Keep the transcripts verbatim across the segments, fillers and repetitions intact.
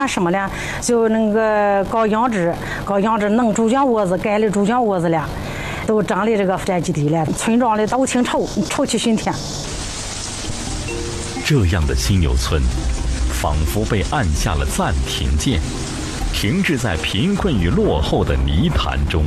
什么呢？就那个搞养殖，搞养殖弄猪圈窝子，盖了猪圈窝子了，都整理这个宅基地了。村庄里都挺臭，臭气熏天。 这样的新游村，仿佛被按下了暂停键，停滞在贫困与落后的泥潭中。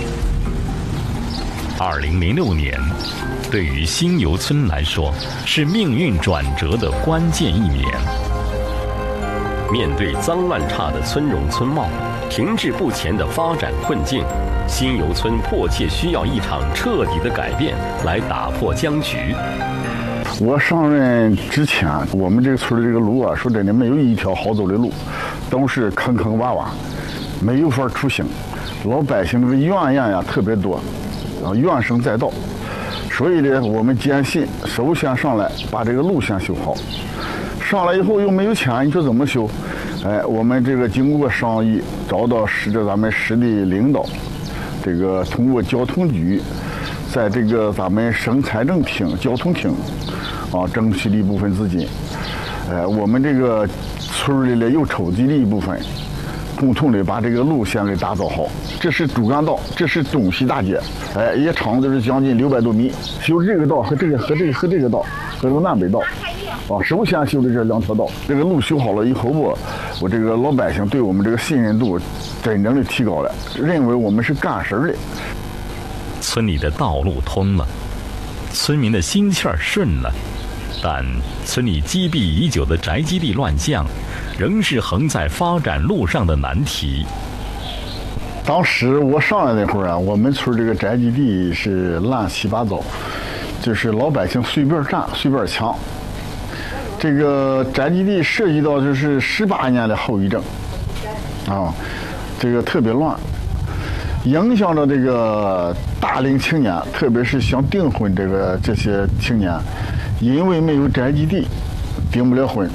二零零六年，对于新游村来说，是命运转折的关键一年。 面对脏乱差的村容村貌，停滞不前的发展困境，新游村迫切需要一场彻底的改变来打破僵局。 我上任之前，我们这个村的这个路啊，说真的没有一条好走的路，都是坑坑洼洼，没有法出行，老百姓这个怨言呀特别多，啊怨声载道。所以呢，我们坚信，首先上来把这个路先修好。上来以后又没有钱，你说怎么修？哎，我们这个经过商议，找到市这咱们市的领导，这个通过交通局，在这个咱们省财政厅、交通厅，啊，争取了一部分资金。哎，我们这个村里呢又筹集了一部分，共同的把这个路先给打造好。这是主干道，这是东西大街，哎，也长的是将近六百多米。修这个道和这个和这个和这个道和这个南北道。啊，首先修的这两条道，这个路修好了以后，我我这个老百姓对我们这个信任度真正的提高了，认为我们是干事的。 村里的道路通了，村民的心气儿顺了，但村里积弊已久的宅基地乱象，仍是横在发展路上的难题。 当时我上来那会儿啊，我们村这个宅基地是乱七八糟，就是老百姓随便占、随便抢。这个宅基地涉及到就是十八年的后遗症，啊，这个特别乱，影响着这个大龄青年，特别是想订婚这个这些青年，因为没有宅基地，订不了婚。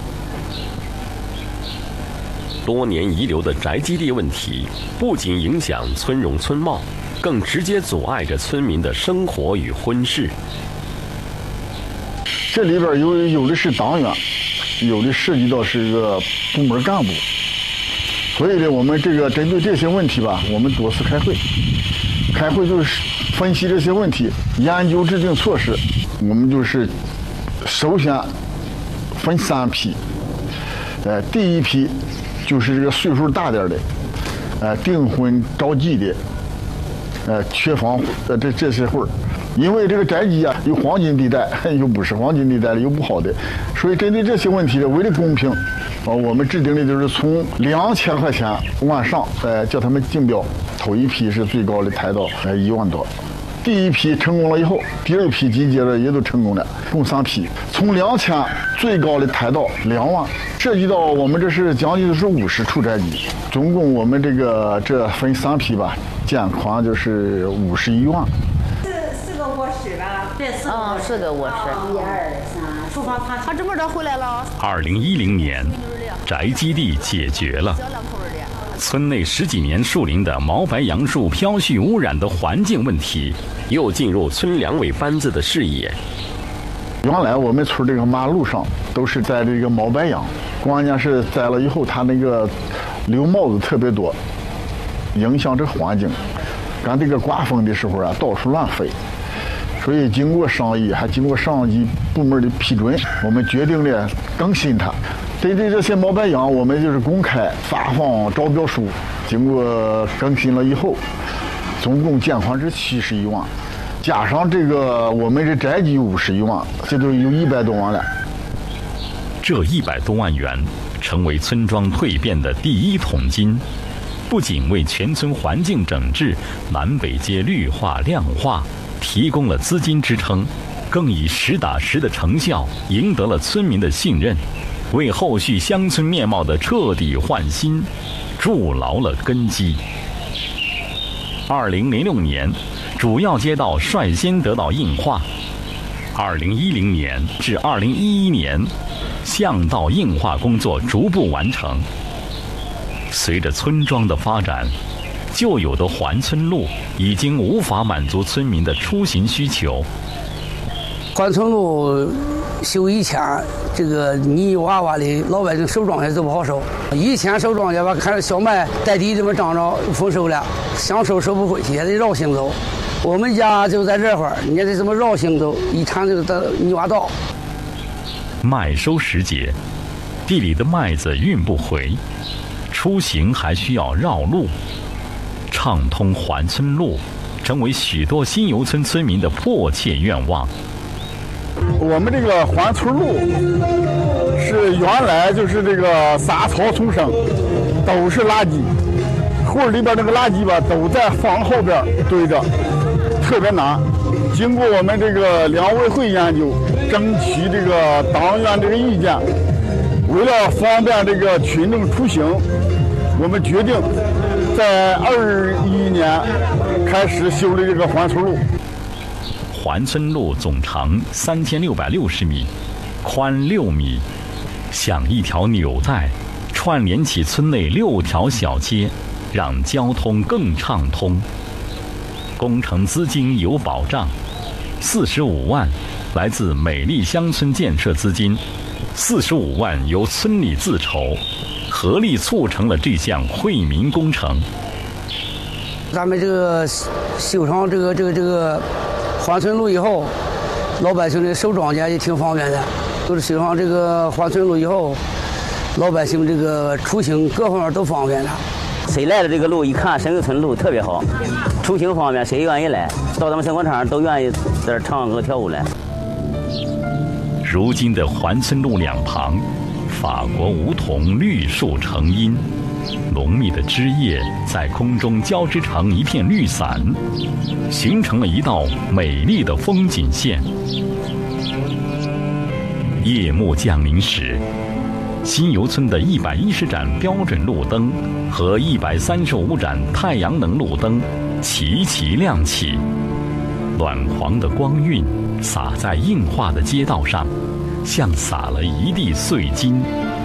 多年遗留的宅基地问题，不仅影响村容村貌，更直接阻碍着村民的生活与婚事。 这里边有有的是党员，有的涉及到是一个部门干部，所以呢，我们这个针对这些问题吧，我们多次开会，开会就是分析这些问题，研究制定措施。我们就是首先分三批，呃，第一批就是这个岁数大点的，呃，订婚着急的，呃，缺房呃这这些会儿。因为这个宅基啊，有黄金地带，又不是黄金地带的，有不好的，所以针对这些问题呢，为了公平，啊，我们制定的就是从两千块钱往上，呃，叫他们竞标，头一批是最高的抬到呃一万多，第一批成功了以后，第二批集结了也都成功了，共三批，从两千最高的抬到两万，涉及到我们这是将近是五十处宅基，总共我们这个这分三批吧，建款就是五十一万。 嗯，是个卧室。一二三，厨房他他这么着回来了。 二零一零年，宅基地解决了。村内十几年树林的毛白杨树飘絮污染的环境问题， 又进入村两委班子的视野。 原来我们村这个马路上都是栽这个毛白杨，关键是栽了以后，它那个流帽子特别多，影响这环境。赶这个刮风的时候啊，到处乱飞。所以经过商议，还经过上级部门的批准，我们决定了更新它。针对这些毛白杨，我们就是公开发放招标书。经过更新了以后，总共建款是七十一万，加上这个我们这宅基五十一万，这都有一百多万了。 这一百多万元成为村庄蜕变的第一桶金，不仅为全村环境整治、南北街绿化亮化提供了资金支撑，更以实打实的成效赢得了村民的信任，为后续乡村面貌的彻底焕新筑牢了根基。二零零六年，主要街道率先得到硬化。二零一零年至二零一一年，巷道硬化工作逐步完成。随着村庄的发展，旧有的环村路已经无法满足村民的出行需求， 环村路修以前，这个泥洼洼的，老百姓收庄稼都不好收。以前收庄稼吧，看小麦在地这么长着丰收了，想收收不回去，也得绕行走。我们家就在这块儿，你也得这么绕行走，一场就到泥洼道。 麦收时节，地里的麦子运不回，出行还需要绕路。畅通环村路，成为许多新游村村民的迫切愿望。 我们这个环村路是原来就是这个杂草丛生，都是垃圾，户里边那个垃圾吧都在房后边堆着，特别难。经过我们这个两委会研究，争取这个党员这个意见，为了方便这个群众出行，我们决定在二一年开始修的这个环村路。 环村路总长三千六百六十米，宽六米，像一条纽带，串联起村内六条小街，让交通更畅通。工程资金有保障，四十五万来自美丽乡村建设资金，四十五万由村里自筹，合力促成了这项惠民工程。 咱们这个修上这个这个这个环村路以后，老百姓的收庄稼也挺方便的。就是修上这个环村路以后，老百姓这个出行各方面都方便了。 谁来的这个路一看，深沟村路特别好，出行方便，谁愿意来到咱们小广场都愿意在这唱歌跳舞来。 如今的环村路两旁，法国梧桐绿树成荫，浓密的枝叶在空中交织成一片绿伞，形成了一道美丽的风景线。夜幕降临时，新游村的一百一十盏标准路灯和一百三十五盏太阳能路灯齐齐亮起，暖黄的光晕洒在硬化的街道上，像洒了一地碎金。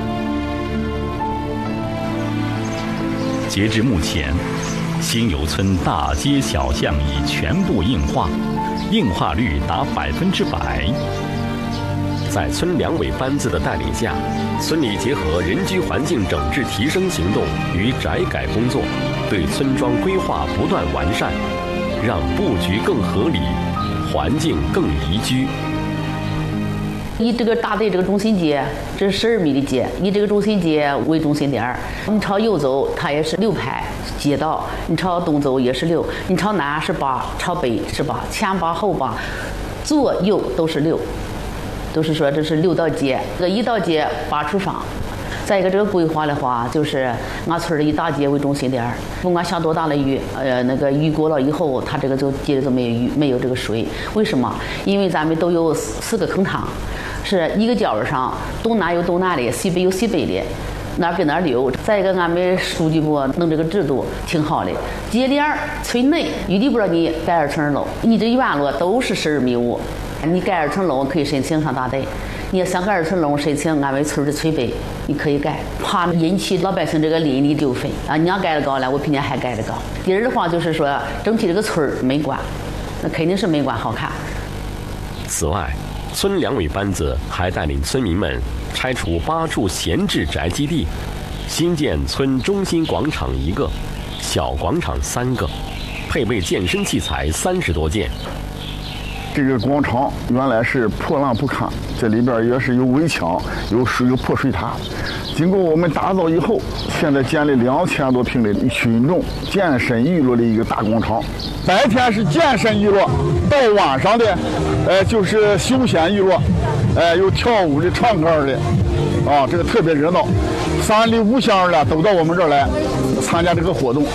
截至目前，新游村大街小巷已全部硬化，硬化率达百分之百。 在村两委班子的带领下，村里结合人居环境整治提升行动与宅改工作，对村庄规划不断完善，让布局更合理，环境更宜居。 以这个大队这个中心街，这是十二米的街，以这个中心街为中心点儿。你朝右走，它也是六排街道；你朝东走也是六，你朝南是八，朝北是八，前八后八，左右都是六，都是说这是六道街。这个一道街八处房。再一个，这个规划的话，就是俺村的以大街为中心点儿，不管下多大的雨，呃，那个雨过了以后，它这个就街里就没有雨，没有这个水。为什么？因为咱们都有四个坑塘，是一个角上，东南有东南的，西北有西北的，哪儿跟哪儿流。再一个，俺们书记部弄这个制度挺好的，街脸儿村内预地不让你盖二层楼，你这院落都是十二米五，你盖二层楼可以申请上大队。你要想盖二层楼，申请俺们村的村北，你可以盖，怕引起老百姓这个邻里纠纷啊！你要盖得高了，我比你还盖得高。第二的话就是说，整体这个村儿美观，那肯定是美观好看。 此外，村两委班子还带领村民们拆除八处闲置宅基地，新建村中心广场一个，小广场三个，配备健身器材三十多件。 这个广场原来是破烂不堪，这里边也是有围墙，有水有破水塔。经过我们打造以后，现在建了两千多平的群众健身娱乐的一个大广场。白天是健身娱乐，到晚上的，呃，就是休闲娱乐，呃，有跳舞的、唱歌的，啊，这个特别热闹。三里五乡的都到我们这儿来参加这个活动。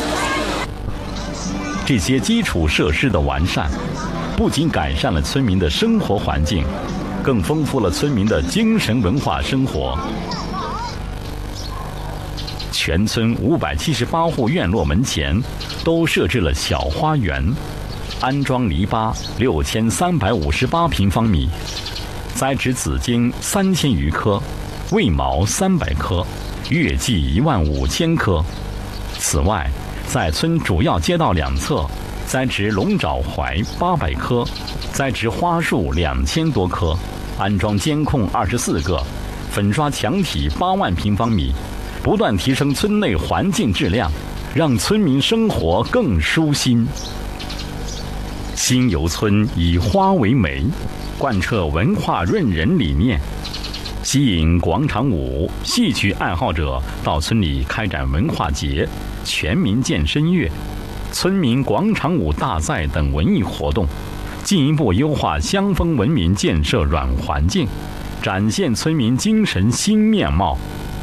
这些基础设施的完善，不仅改善了村民的生活环境，更丰富了村民的精神文化生活。全村五百七十八户院落门前都设置了小花园，安装篱笆六千三百五十八平方米，栽植紫荆三千余棵，卫矛三百棵，月季一万五千棵。此外，在村主要街道两侧栽植龙爪槐八百棵， 栽植花树两千多棵，安装监控二十四个，粉刷墙体八万平方米，不断提升村内环境质量，让村民生活更舒心。新游村以花为媒，贯彻文化润人理念，吸引广场舞、戏曲爱好者到村里开展文化节、全民健身月、村民广场舞大赛等文艺活动，进一步优化乡风文明建设软环境，展现村民精神新面貌。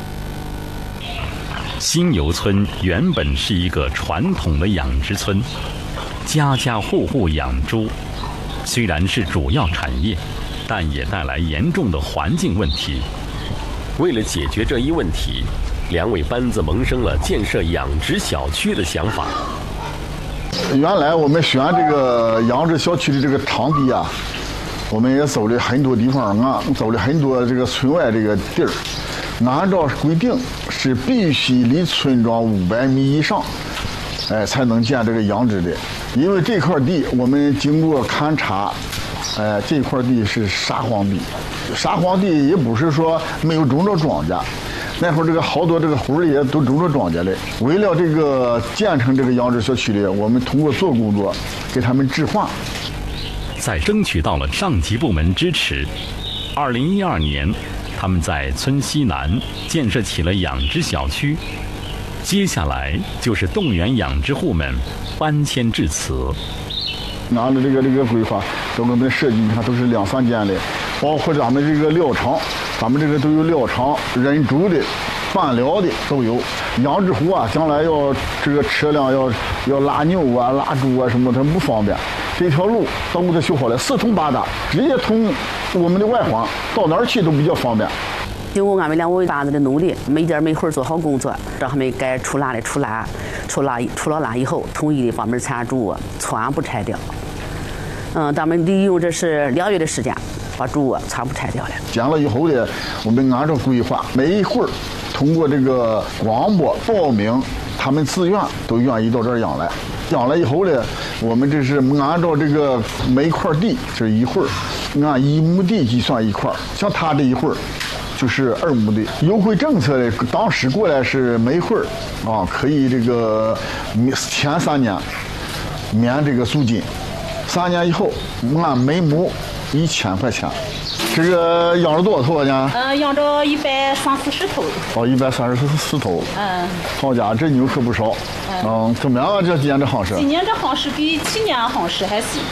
新游村原本是一个传统的养殖村，家家户户养猪，虽然是主要产业，但也带来严重的环境问题。 为了解决这一问题，两委班子萌生了建设养殖小区的想法。 原来我们选这个养殖小区的这个场地啊，我们也走了很多地方啊，走了很多这个村外这个地儿。按照规定是必须离村庄五百米以上，哎，才能建这个养殖的。因为这块地我们经过勘察，哎，这块地是沙荒地，沙荒地也不是说没有种着庄稼。那会儿这个好多这个户儿也都种着庄稼嘞。为了这个建成这个养殖小区里，我们通过做工作给他们置换。 在争取到了上级部门支持，二零一二年，他们在村西南建设起了养殖小区。接下来就是动员养殖户们搬迁至此。 拿着这个这个规划，都给我们设计，你看都是两三间的，包括咱们这个料场，咱们这个都有料场，人住的、办料的都有。养殖户啊，将来要这个车辆要要拉牛啊、拉猪啊什么，它不方便。这条路都给它修好了，四通八达，直接通我们的外环，到哪儿去都比较方便。 经过俺们两委班子的努力，没点没会做好工作，让他们该出栏的出栏，出栏出了栏以后，统一的把门铲住，全部拆掉。嗯，咱们利用这是两月的时间，把猪啊全部拆掉了。 建了以后呢，我们按照规划，每一会儿通过这个广播报名，他们自愿都愿意到这儿养来。养来以后呢，我们这是按照这个每一块地这一会儿，按一亩地计算一块，像他这一会儿就是二亩地。优惠政策呢，当时过来是每会儿啊可以这个前三年免这个租金，三年以后按每亩一千块钱。这个养着多少头呢？ 嗯、呃，养着一百三四十头。 哦，一百三十四头。 嗯。 好家伙，这牛可不少。嗯。嗯，怎么样啊？这今年这行市？ 今年这行市比去年行市还行。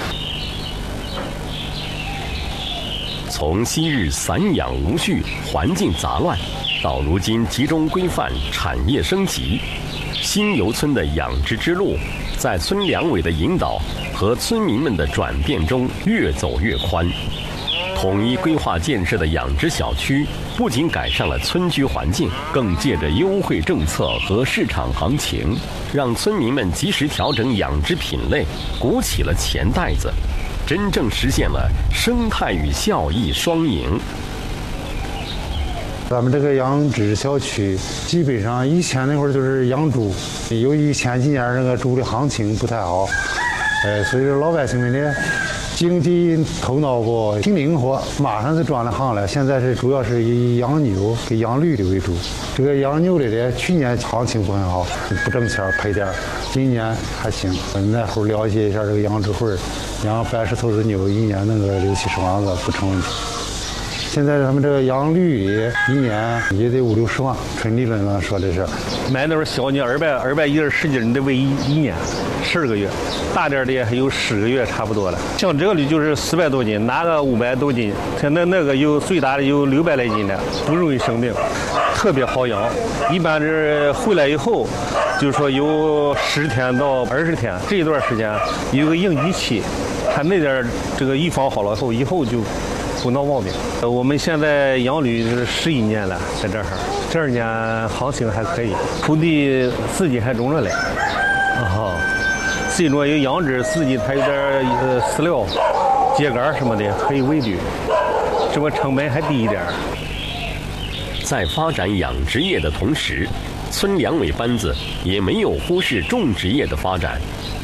从昔日散养无序、环境杂乱，到如今集中规范、产业升级，新游村的养殖之路，在村两委的引导和村民们的转变中越走越宽。统一规划建设的养殖小区，不仅改善了村居环境，更借着优惠政策和市场行情，让村民们及时调整养殖品类，鼓起了钱袋子，真正实现了生态与效益双赢。 咱们这个养殖小区，基本上以前那会儿就是养猪，由于前几年那个猪的行情不太好，呃，所以说老百姓们呢，经济头脑不挺灵活，马上就转了行了。现在是主要是以养牛跟养驴的为主。这个养牛的呢，去年行情不很好，不挣钱赔点儿，今年还行。那会儿了解一下这个养殖会，养百十头的牛，一年弄个六七十万个不成问题。现在他们这个养驴一年也得五六十万，纯利润上说的是。 买那种小牛二百二百一十十斤，你得喂一一年，十二个月；大点的还有十个月差不多了。像这个驴就是四百多斤，拿个五百多斤，像那那个有最大的有六百来斤的，不容易生病，特别好养。一般是回来以后，就是说有十天到二十天这一段时间有个应激期，他那点这个预防好了后，以后就不闹毛病。我们现在养驴是十一年了，在这儿，这二年行情还可以，土地自己还种着嘞，啊，自己种有养殖，自己还有点呃饲料、秸秆什么的可以喂驴，这个成本还低一点。 在发展养殖业的同时，村两委班子也没有忽视种植业的发展。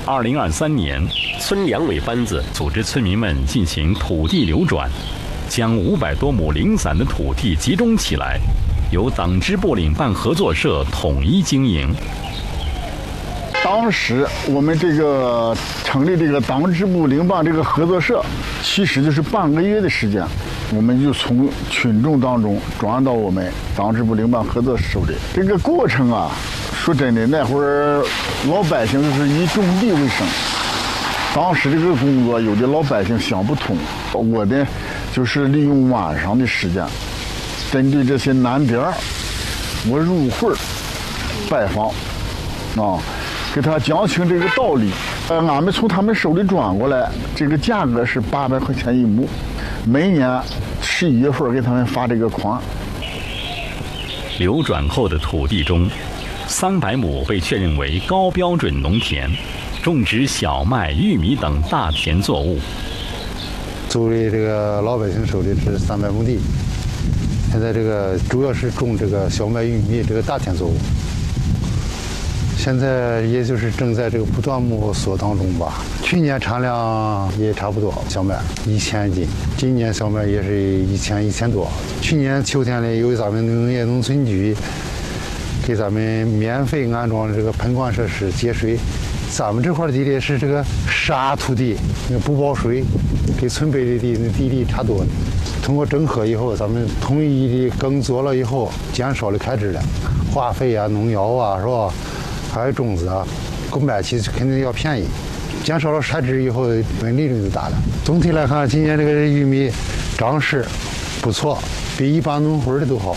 二零二三年， 村两委班子组织村民们进行土地流转，将五百多亩零散的土地集中起来，由党支部领办合作社统一经营。 当时我们这个成立这个党支部领办这个合作社，其实就是半个月的时间，我们就从群众当中转到我们党支部领办合作社手里。这个过程啊，说真的，那会儿老百姓就是以种地为生。当时这个工作，有的老百姓想不通，我呢就是利用晚上的时间，针对这些难点儿，我入会拜访，啊。给他讲清这个道理，呃，俺们从他们手里转过来，这个价格是八百块钱一亩，每年十一月份给他们发这个款。 流转后的土地中，三百亩被确认为高标准农田，种植小麦、玉米等大田作物。 作为这个老百姓手里是三百亩地，现在这个主要是种这个小麦、玉米这个大田作物。现在也就是正在这个不断摸索当中吧。去年产量也差不多，小麦一千斤，今年小麦也是一千一千多。去年秋天里，由咱们农业农村局给咱们免费安装这个喷灌设施节水。咱们这块地里是这个沙土地，不保水，跟村北的地那地力差多了。通过整合以后，咱们统一的耕作了以后，减少了开支了，化肥啊、农药啊，是吧？还有种子啊，购买起肯定要便宜，减少了开支以后，利润就大了。总体来看，今年这个玉米长势不错，比一般农活的都好。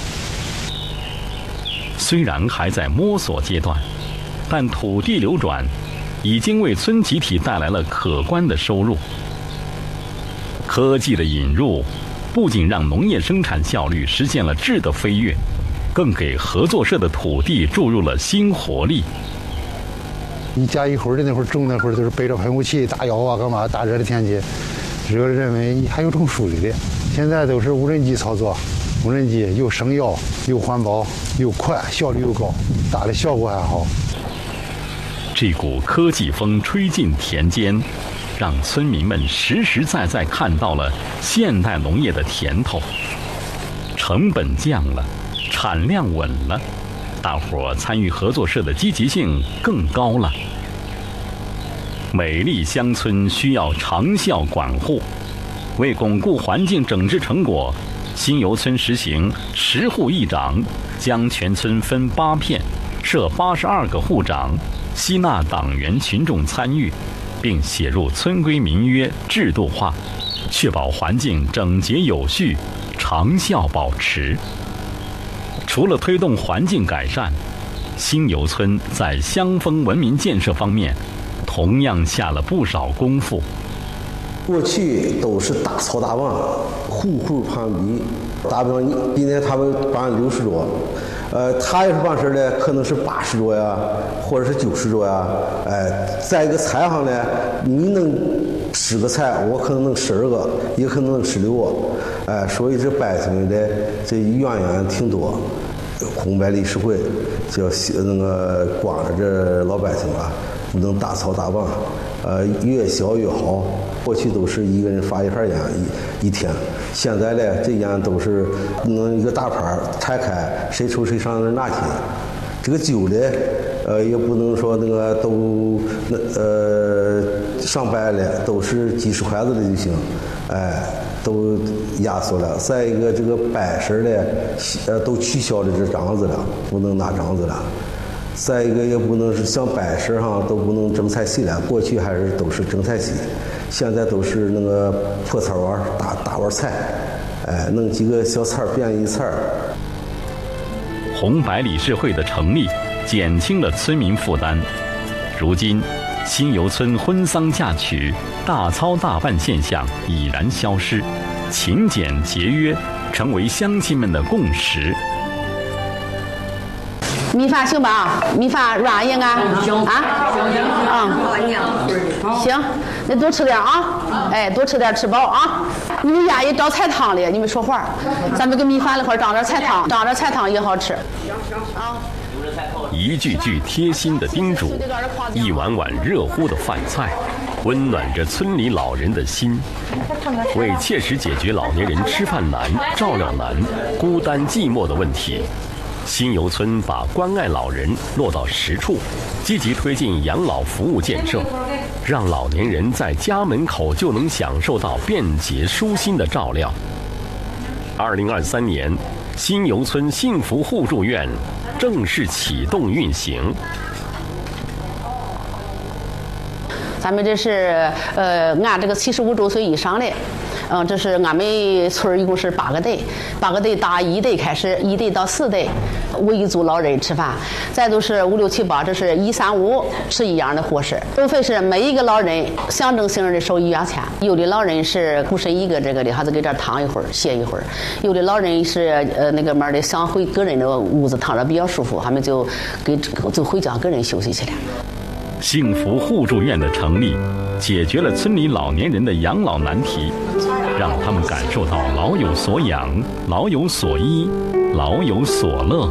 虽然还在摸索阶段，但土地流转已经为村集体带来了可观的收入。科技的引入，不仅让农业生产效率实现了质的飞跃，更给合作社的土地注入了新活力。 一家一户的那会儿种那会儿都是背着喷雾器打药啊，干嘛？大热的天气，热认为还有种树里的，现在都是无人机操作，无人机又省药又环保又快，效率又高，打的效果还好。 这股科技风吹进田间，让村民们实实在在看到了现代农业的甜头，成本降了，产量稳了，大伙参与合作社的积极性更高了。美丽乡村需要长效管护，为巩固环境整治成果，新游村实行十户一长，将全村分八片，设八十二个户长，吸纳党员群众参与，并写入村规民约制度化，确保环境整洁有序，长效保持。除了推动环境改善，新游村在乡风文明建设方面同样下了不少功夫。 过去都是大草大旺，户户攀比，打比方，今天他们办六十桌，呃，他要是办事呢，可能是八十桌呀，或者是九十桌呀，哎，在一个菜上呢，你能十个菜，我可能能十二个，也可能能十六个，哎，所以这百姓的这渊源挺多。红白理事会叫那个管着这老百姓啊，不能大操大办，呃，越小越好。过去都是一个人发一盘烟一一天，现在呢，这烟都是弄一个大盘拆开，谁抽谁上那拿去。这个酒呢，呃，也不能说那个都那呃上百了，都是几十块子的就行，哎。都压缩了，再一个这个摆设的，呃，都取消了这章子了，不能拿章子了。再一个也不能是像摆设上都不能蒸菜席了，过去还是都是蒸菜席，现在都是那个破菜碗大大碗菜，哎，弄几个小菜变一菜。 红白理事会的成立，减轻了村民负担。如今，新游村婚丧嫁娶、大操大办现象已然消失，勤俭节约成为乡亲们的共识。 米饭行吧？米饭软硬啊？行啊？啊，行，那多吃点啊！哎，多吃点，吃饱啊！你们家也找菜汤里，你们说话，咱们跟米饭一块儿长点菜汤，长点菜汤也好吃。行行啊。 一句句贴心的叮嘱，一碗碗热乎的饭菜，温暖着村里老人的心。为切实解决老年人吃饭难、照料难、孤单寂寞的问题，新游村把关爱老人落到实处，积极推进养老服务建设，让老年人在家门口就能享受到便捷舒心的照料。二零二三年，新游村幸福互助院正式启动运行。 咱们这是呃按这个七十五周岁以上的，嗯，这是俺们村一共是八个队，八个队打一队开始，一队到四队，为一组老人吃饭，再都是五六七八，这是一三五是一样的伙食，收费是每一个老人象征性的收一元钱。有的老人是孤身一个这个的，还是给这躺一会儿歇一会儿；有的老人是呃那个门的想回个人的屋子躺着比较舒服，他们就给就回家个人休息去了。 幸福互助院的成立，解决了村里老年人的养老难题，让他们感受到老有所养、老有所依、老有所乐。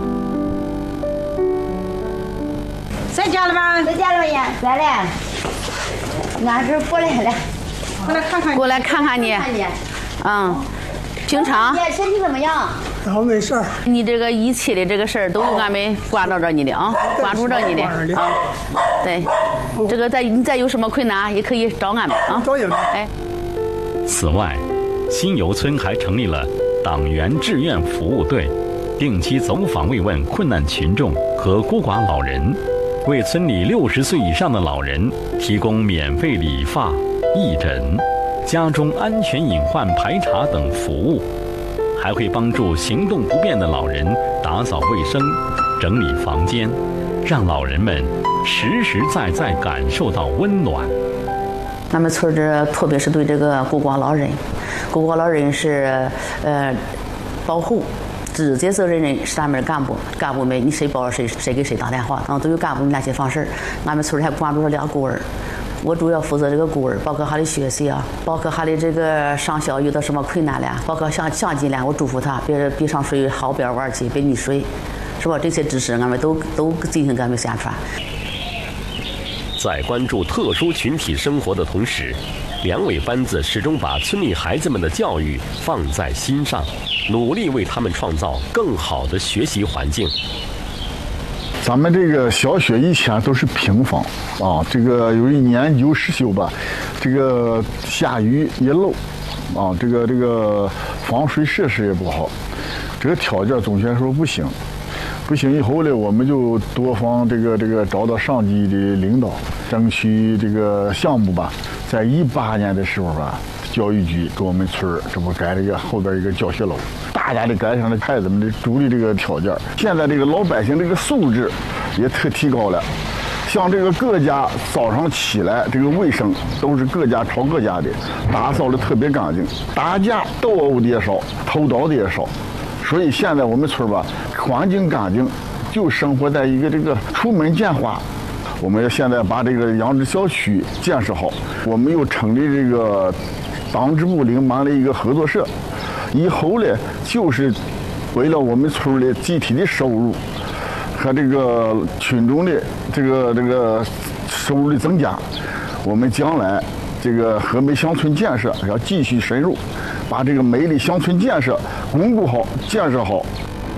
在家了吧？ 在家了呀，来了。俺是过来了， 过来看看， 过来看看你。 看你。 嗯，平常。 你身体怎么样？ 然后没事儿。 你这个一切的这个事儿都有俺们关照着你的啊，关注着你的啊。对，这个再你再有什么困难也可以找俺们啊。 找你们。 哎。 此外，新游村还成立了党员志愿服务队，定期走访慰问困难群众和孤寡老人，为村里六十岁以上的老人提供免费理发、义诊、家中安全隐患排查等服务，还会帮助行动不便的老人打扫卫生、整理房间，让老人们实实在在感受到温暖。 咱们村这特别是对这个孤寡老人，孤寡老人是呃保护。直接责任人是咱们的干部，干部们你谁报谁谁给谁打电话，然后都有干部联系方式。俺们村还关注了俩孤儿，我主要负责这个孤儿，包括他的学习啊，包括他的这个上校遇到什么困难了，包括像降级了，我嘱咐他别别上水好别玩去，别溺水，是吧？这些知识俺们都都进行给俺们宣传。 在关注特殊群体生活的同时，两委班子始终把村里孩子们的教育放在心上，努力为他们创造更好的学习环境。 咱们这个小学以前都是平房啊，这个有一年有失修吧，这个下雨也漏啊，这个这个防水设施也不好，这个条件总学说不行。不行以后呢，我们就多方这个这个找到上级的领导，争取这个项目吧。在一八年的时候吧，教育局给我们村这不盖了一个后边一个教学楼，大家的改善了孩子们的住的这个条件。现在这个老百姓这个素质也特提高了，像这个各家早上起来这个卫生都是各家朝各家的，打扫的特别干净，打架斗殴的也少，偷盗的也少。所以现在我们村吧，环境干净，就生活在一个这个出门见花。我们现在把这个养殖小区建设好，我们又成立这个党支部领办了一个合作社，以后呢，就是为了我们村的集体的收入和这个群众的这个这个收入的增加，我们将来这个和美乡村建设要继续深入，把这个美丽乡村建设巩固好、建设好。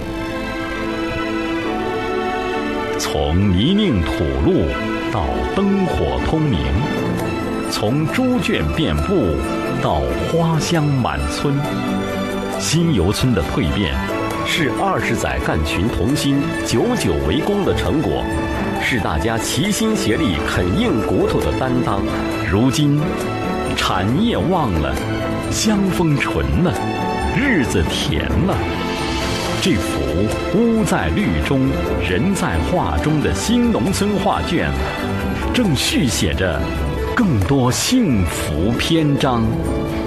从泥泞土路到灯火通明，从猪圈遍布到花香满村，新游村的蜕变是二十载干群同心、久久为功的成果，是大家齐心协力、啃硬骨头的担当。如今，产业旺了，香风纯了，日子甜了。这幅屋在绿中，人在画中的新农村画卷，正续写着更多幸福篇章。